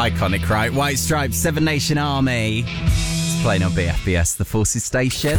Iconic, right? White Stripes, Seven Nation Army. It's playing on BFBS, the Forces Station.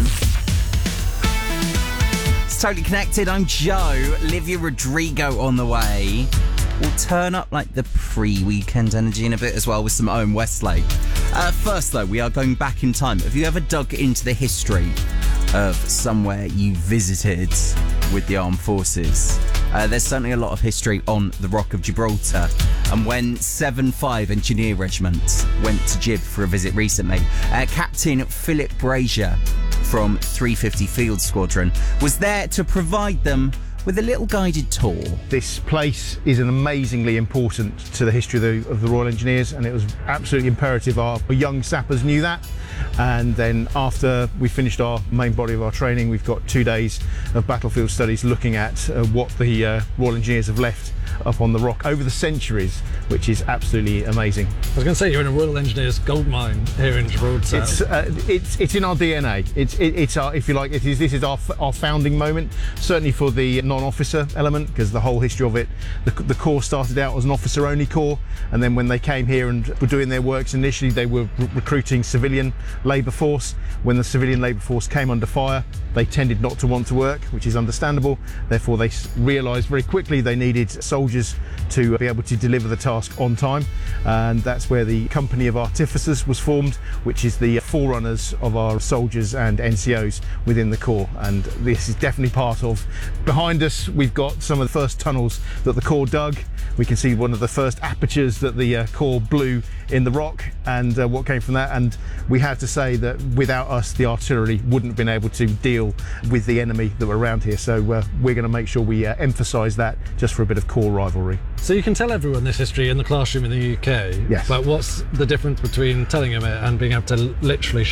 It's Totally Connected. I'm Joe. Olivia Rodrigo on the way. We'll turn up like the pre-weekend energy in a bit as well with some Owen Westlake. First, though, we are going back in time. Have you ever dug into the history of somewhere you visited with the armed forces? There's certainly a lot of history on the Rock of Gibraltar. And when 7-5 Engineer Regiment went to Gib for a visit recently, Captain Philip Brazier from 350 Field Squadron was there to provide them with a little guided tour. This place is an amazingly important to the history of the Royal Engineers, and it was absolutely imperative our young sappers knew that. And then after we finished our main body of our training, we've got 2 days of battlefield studies looking at what the Royal Engineers have left up on the rock over the centuries, which is absolutely amazing. I was going to say, you're in a Royal Engineers gold mine here in Gibraltar. It's in our DNA. It's our, if you like, this is our founding moment. Certainly for the non-officer element, because the whole history of it, the corps started out as an officer-only corps, and then when they came here and were doing their works initially, they were recruiting civilian labour force. When the civilian labour force came under fire, they tended not to want to work, which is understandable. Therefore, they realised very quickly they needed soldiers to be able to deliver the task on time, and that's where the Company of Artificers was formed, which is the forerunners of our soldiers and NCOs within the Corps. And this is definitely part of. Behind us, we've got some of the first tunnels that the Corps dug. We can see one of the first apertures that the Corps blew in the rock, and what came from that. And we have to say that without us, the artillery wouldn't have been able to deal with the enemy that were around here. So we're going to make sure we emphasise that just for a bit of Corps rivalry. So you can tell everyone this history in the classroom in the UK. Yes. But what's the difference between telling them it and being able to literally